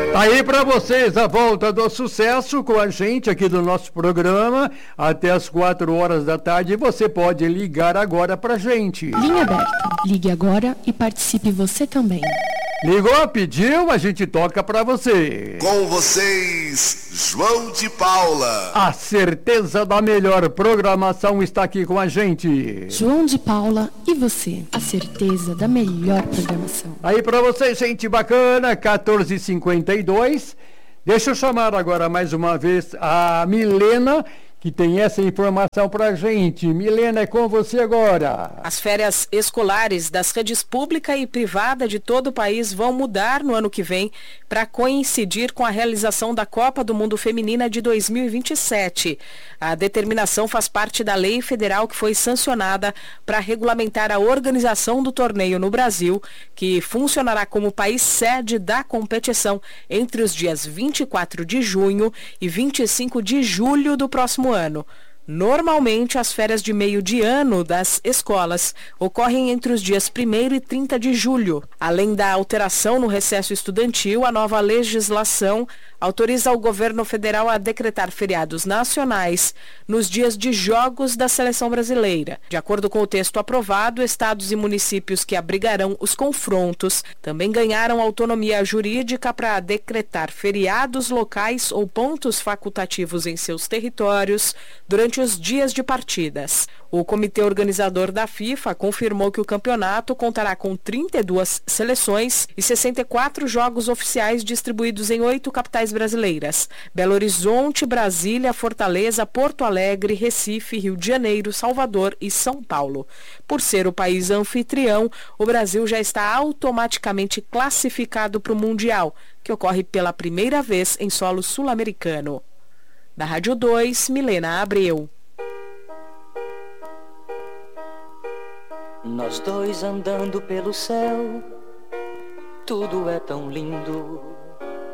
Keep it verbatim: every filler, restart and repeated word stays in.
Tá aí pra vocês a volta do sucesso com a gente aqui do nosso programa até as quatro horas da tarde. Você pode ligar agora pra gente. Linha aberta. Ligue agora e participe você também. Ligou, pediu, a gente toca pra você. Com vocês, João de Paula. A certeza da melhor programação está aqui com a gente. João de Paula e você, a certeza da melhor programação. Aí pra vocês, gente bacana, quatorze e cinquenta e dois. Deixa eu chamar agora mais uma vez a Milena, que tem essa informação pra gente. Milena, é com você agora. As férias escolares das redes pública e privada de todo o país vão mudar no ano que vem para coincidir com a realização da Copa do Mundo Feminina de dois mil e vinte e sete. A determinação faz parte da lei federal que foi sancionada para regulamentar a organização do torneio no Brasil, que funcionará como país sede da competição entre os dias vinte e quatro de junho e vinte e cinco de julho do próximo ano. Normalmente, as férias de meio de ano das escolas ocorrem entre os dias primeiro e trinta de julho. Além da alteração no recesso estudantil, a nova legislação autoriza o governo federal a decretar feriados nacionais nos dias de jogos da seleção brasileira. De acordo com o texto aprovado, estados e municípios que abrigarão os confrontos também ganharam autonomia jurídica para decretar feriados locais ou pontos facultativos em seus territórios durante os dias de partidas. O comitê organizador da FIFA confirmou que o campeonato contará com trinta e duas seleções e sessenta e quatro jogos oficiais distribuídos em oito capitais brasileiras: Belo Horizonte, Brasília, Fortaleza, Porto Alegre, Recife, Rio de Janeiro, Salvador e São Paulo. Por ser o país anfitrião, o Brasil já está automaticamente classificado para o Mundial, que ocorre pela primeira vez em solo sul-americano. Da Rádio dois, Milena Abreu. Nós dois andando pelo céu, tudo é tão lindo.